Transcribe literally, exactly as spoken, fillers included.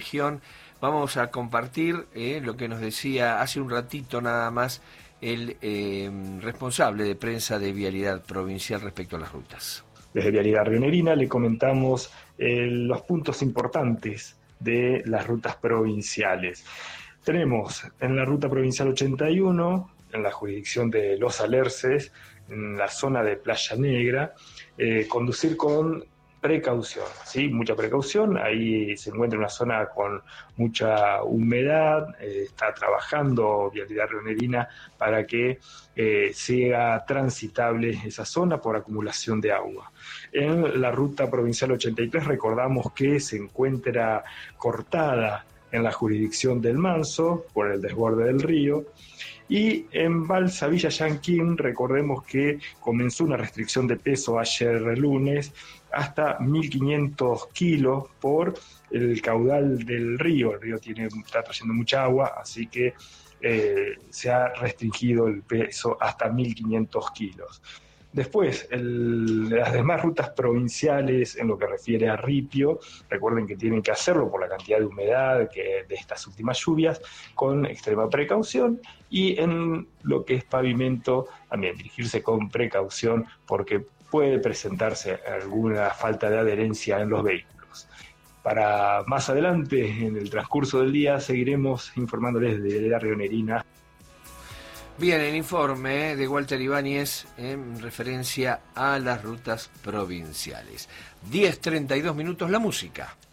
región. Vamos a compartir eh, lo que nos decía hace un ratito nada más el eh, responsable de prensa de Vialidad Provincial respecto a las rutas. Desde Vialidad Rionegrina le comentamos eh, los puntos importantes de las rutas provinciales. Tenemos en la ruta provincial ochenta y uno, en la jurisdicción de Los Alerces, en la zona de Playa Negra, eh, conducir con precaución, ¿sí? Mucha precaución. Ahí se encuentra una zona con mucha humedad, eh, está trabajando Vialidad Rionegrina para que eh, sea transitable esa zona por acumulación de agua. En la ruta provincial ochenta y tres recordamos que se encuentra cortada en la jurisdicción del Manso por el desborde del río. Y en Balsa Villa Yanquín, recordemos que comenzó una restricción de peso ayer lunes hasta mil quinientos kilos por el caudal del río. El río tiene, está trayendo mucha agua, así que eh, se ha restringido el peso hasta mil quinientos kilos. Después, el, las demás rutas provinciales en lo que refiere a ripio, recuerden que tienen que hacerlo por la cantidad de humedad que de estas últimas lluvias, con extrema precaución, y en lo que es pavimento, también dirigirse con precaución porque puede presentarse alguna falta de adherencia en los vehículos. Para más adelante, en el transcurso del día, seguiremos informándoles de la Rionegrina. Bien, el informe de Walter Ibáñez en referencia a las rutas provinciales. diez treinta y dos minutos, la música.